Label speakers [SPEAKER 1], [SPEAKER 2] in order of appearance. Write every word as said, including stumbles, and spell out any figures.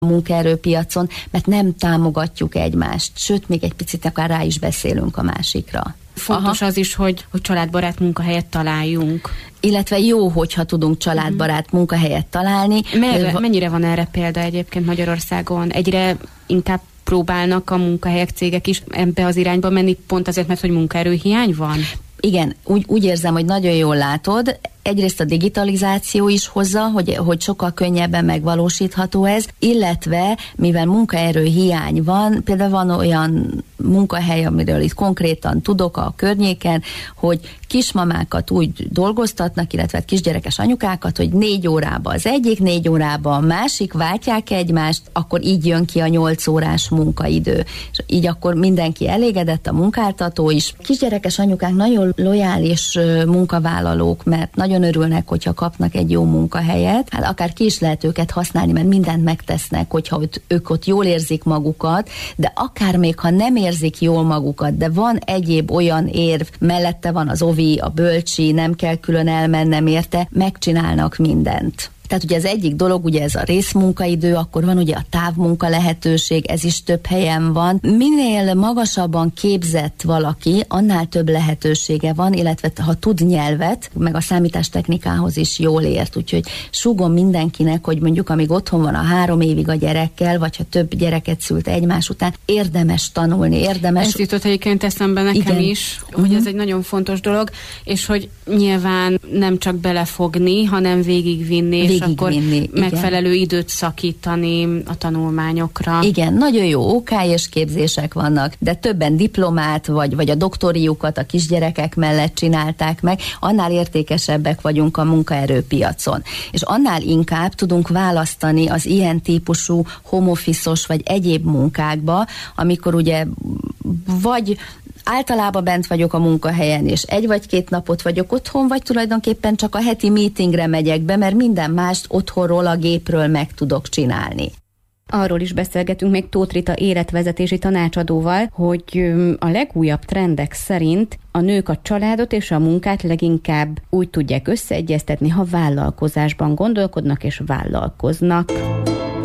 [SPEAKER 1] a munkaerőpiacon, mert nem támogatjuk egymást, sőt, még egy picit akár rá is beszélünk a másikra.
[SPEAKER 2] Fontos Aha. az is, hogy, hogy családbarát munkahelyet találjunk.
[SPEAKER 1] Illetve jó, hogyha tudunk családbarát uh-huh. munkahelyet találni.
[SPEAKER 2] Merre, mennyire van erre példa egyébként Magyarországon? Egyre inkább próbálnak a munkahelyek, cégek is ebbe az irányba menni, pont azért, mert hogy munkaerőhiány van?
[SPEAKER 1] Igen, úgy, úgy érzem, hogy nagyon jól látod. Egyrészt a digitalizáció is hozza, hogy, hogy sokkal könnyebben megvalósítható ez, illetve mivel munkaerő hiány van, például van olyan munkahely, amiről itt konkrétan tudok a környéken, hogy kismamákat úgy dolgoztatnak, illetve kisgyerekes anyukákat, hogy négy órában az egyik, négy órában a másik, váltják egymást, akkor így jön ki a nyolc órás munkaidő. És így akkor mindenki elégedett, a munkáltató is. Kisgyerekes anyukák nagyon lojális munkavállalók, mert nagyon örülnek, hogyha kapnak egy jó munkahelyet. Hát akár ki is lehet őket használni, mert mindent megtesznek, hogyha ott, ők ott jól érzik magukat, de akár még ha nem érzik jól magukat, de van egyéb olyan érv, mellette van az ovi, a bölcsi, nem kell külön elmennem érte, megcsinálnak mindent. Tehát ugye az egyik dolog, ugye ez a részmunkaidő, akkor van ugye a távmunka lehetőség, ez is több helyen van. Minél magasabban képzett valaki, annál több lehetősége van, illetve ha tud nyelvet, meg a számítástechnikához is jól ért. Úgyhogy súgom mindenkinek, hogy mondjuk amíg otthon van a három évig a gyerekkel, vagy ha több gyereket szült egymás után, érdemes tanulni, érdemes...
[SPEAKER 2] Ez jutott egyébként eszembe nekem Igen. is, hogy uh-huh. ez egy nagyon fontos dolog, és hogy nyilván nem csak belefogni, hanem végigvinni, és akkor vinni, megfelelő igen. időt szakítani a tanulmányokra.
[SPEAKER 1] Igen, nagyon jó ó ká és képzések vannak, de többen diplomát, vagy, vagy a doktoriukat a kisgyerekek mellett csinálták meg, annál értékesebbek vagyunk a munkaerőpiacon. És annál inkább tudunk választani az ilyen típusú home office-os vagy egyéb munkákba, amikor ugye vagy általában bent vagyok a munkahelyen, és egy vagy két napot vagyok otthon, vagy tulajdonképpen csak a heti meetingre megyek be, mert minden mást otthonról, a gépről meg tudok csinálni.
[SPEAKER 3] Arról is beszélgetünk még Tóth Rita életvezetési tanácsadóval, hogy a legújabb trendek szerint a nők a családot és a munkát leginkább úgy tudják összeegyeztetni, ha vállalkozásban gondolkodnak és vállalkoznak.